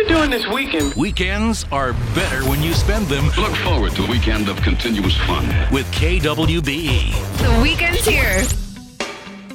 you doing this weekend? Weekends are better when you spend them. Look forward to a weekend of continuous fun with KWBE. The weekend's here.